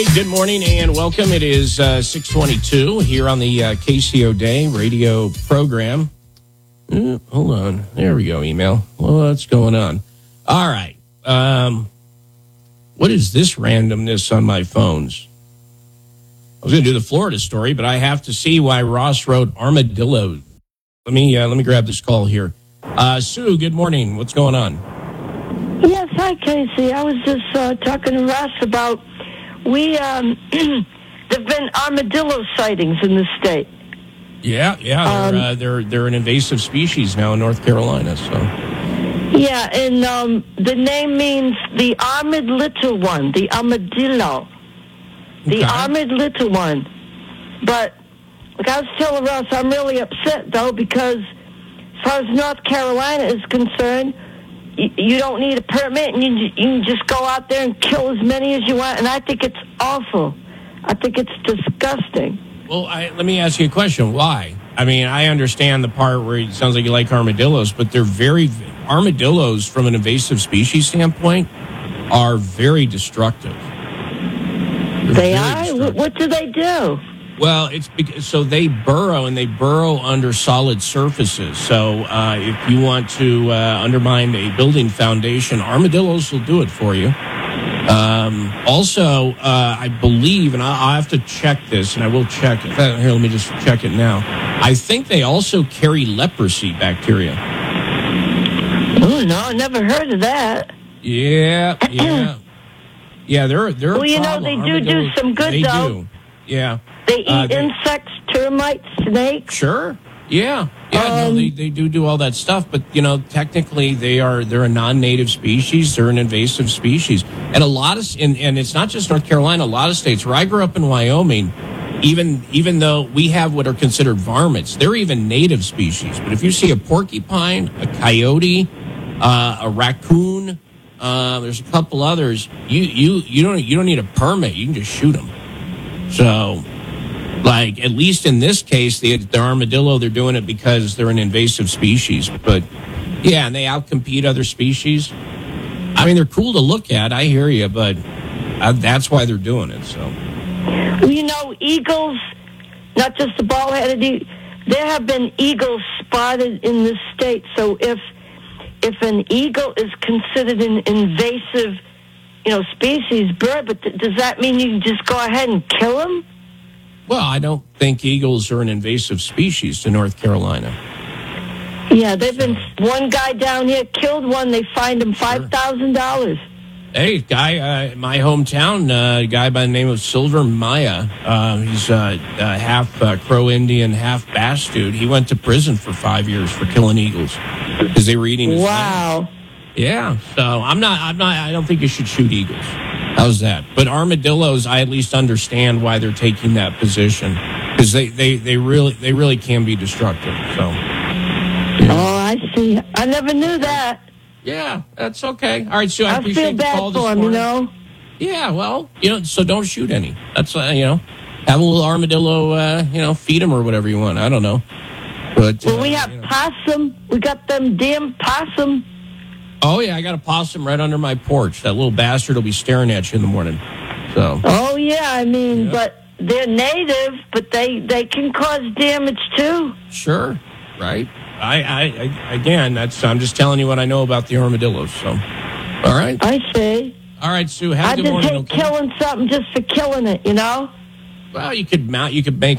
Hey, good morning and welcome. It is 6:22 here on the KCO Day radio program. Hold on. There we go, email. What's going on? All right. What is this randomness on my phones? I was going to do the Florida story, but I have to see why Ross wrote armadillo. Let me grab this call here. Sue, good morning. What's going on? Yes, hi, Casey. I was just talking to Ross about there've been armadillo sightings in the state. Yeah. They're an invasive species now in North Carolina. So. Yeah, and the name means the armored little one, the armadillo, the armored little one. But like I was telling Ross, I'm really upset though because as far as North Carolina is concerned, you don't need a permit, and you can just go out there and kill as many as you want. And I think it's awful. I think it's disgusting. Well, let me ask you a question. Why? I mean, I understand the part where it sounds like you like armadillos, but they're armadillos from an invasive species standpoint are very destructive. They are? What do they do? Well, so they burrow, and they burrow under solid surfaces. So if you want to undermine a building foundation, armadillos will do it for you. Also, I believe, and I'll have to check this, and I will check it. Here, let me just check it now. I think they also carry leprosy bacteria. Oh, no, I never heard of that. Yeah. Yeah, they're well, you know, they do some good, though. They do, yeah. They eat insects, termites, snakes. Sure. Yeah. They do all that stuff, but technically they're a non-native species. They're an invasive species, and and it's not just North Carolina. A lot of states. Where I grew up in Wyoming, even though we have what are considered varmints, they're even native species. But if you see a porcupine, a coyote, a raccoon, there's a couple others. You don't need a permit. You can just shoot them. So. Like, at least in this case, the armadillo, they're doing it because they're an invasive species. But, yeah, and they outcompete other species. I mean, they're cool to look at. I hear you, but that's why they're doing it. So, well, eagles, not just the bald-headed, there have been eagles spotted in this state. So if an eagle is considered an invasive, species bird, but does that mean you can just go ahead and kill them? Well, I don't think eagles are an invasive species to North Carolina. Yeah, they've been one guy down here killed one. They fined him $5,000. Hey, guy, my hometown, a guy by the name of Silver Maya. He's half Crow Indian, half Bass dude. He went to prison for 5 years for killing eagles because they were eating his land. Yeah, so I don't think you should shoot eagles. How's that? But armadillos, I at least understand why they're taking that position because they really can be destructive. So. Yeah. Oh, I see. I never knew that. Yeah, that's okay. All right, Sue, I appreciate the call this morning. I feel bad for him, Yeah, well, so don't shoot any. That's have a little armadillo, feed them or whatever you want. I don't know. But we have possum. We got them damn possum. Oh, yeah, I got a possum right under my porch. That little bastard will be staring at you in the morning. So. Oh, yeah, but they're native, but they can cause damage, too. Sure, right. I'm just telling you what I know about the armadillos, so. All right. I see. All right, Sue, have a good morning. I just hate killing something just for killing it, Well, you could make